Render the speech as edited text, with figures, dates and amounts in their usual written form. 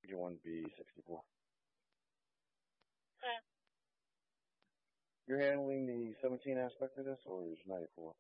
You want to be 64. Okay. You're handling the 17 aspect of this, or is 94?